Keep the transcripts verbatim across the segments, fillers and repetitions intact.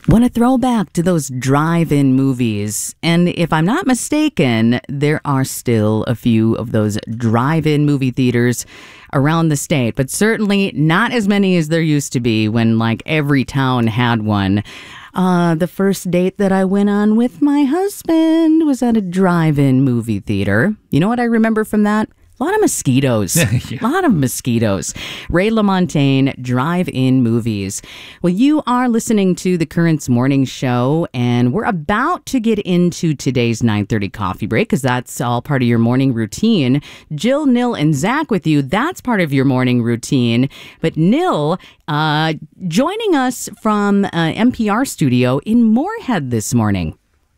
What a throwback to those drive-in movies. And if I'm not mistaken, there are still a few of those drive-in movie theaters around the state, but certainly not as many as there used to be when like every town had one. Uh, the first date that I went on with my husband was at a drive-in movie theater. You know what I remember from that? A lot of mosquitoes. yeah. A lot of mosquitoes. Ray LaMontagne, Drive-In Movies. Well, you are listening to the Currents Morning Show, and we're about to get into today's nine thirty coffee break, because that's all part of your morning routine. Jill, Nil, and Zach with you. That's part of your morning routine. But Nil, uh, joining us from uh, N P R studio in Moorhead this morning.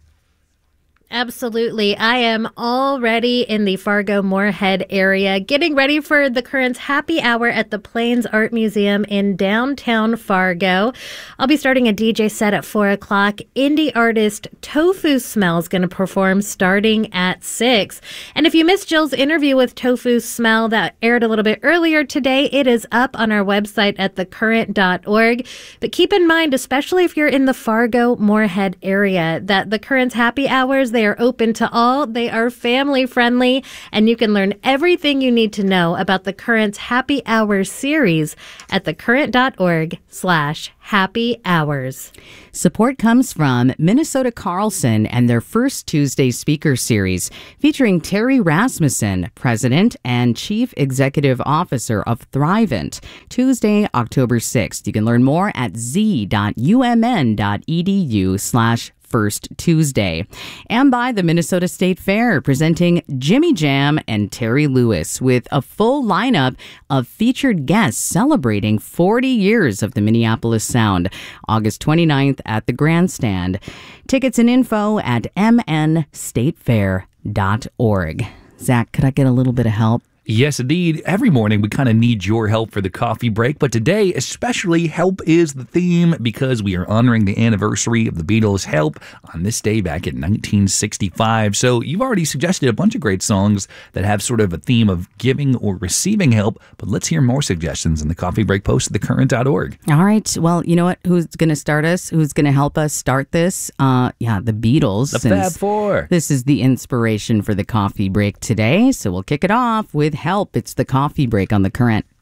Absolutely. I am already in the Fargo-Moorhead area, getting ready for the Currents Happy Hour at the Plains Art Museum in downtown Fargo. I'll be starting a D J set at four o'clock. Indie artist Tofu Smell is going to perform starting at six. And if you missed Jill's interview with Tofu Smell that aired a little bit earlier today, it is up on our website at the current dot org. But keep in mind, especially if you're in the Fargo-Moorhead area, that the Currents Happy Hours, they are open to all. They are family friendly, and you can learn everything you need to know about the Currents Happy Hour series at the current dot org slash happy hours. Support comes from Minnesota Carlson and their First Tuesday speaker series featuring Terry Rasmussen, President and Chief Executive Officer of Thrivent, Tuesday, October sixth. You can learn more at z dot u m n dot e d u slash First Tuesday. And by the Minnesota State Fair, presenting Jimmy Jam and Terry Lewis with a full lineup of featured guests celebrating forty years of the Minneapolis Sound, August twenty-ninth at the Grandstand. Tickets and info at m n state fair dot org. Zach, could I get a little bit of help? Yes, indeed. Every morning we kind of need your help for the coffee break, but today especially help is the theme because we are honoring the anniversary of the Beatles' Help on this day back in nineteen sixty-five. So you've already suggested a bunch of great songs that have sort of a theme of giving or receiving help, but let's hear more suggestions in the coffee break post at the current dot org. All right. Well, you know what? Who's going to start us? Who's going to help us start this? Uh, yeah, the Beatles. The Fab Four. This is the inspiration for the coffee break today, so we'll kick it off with Help. It's the coffee break on The Current.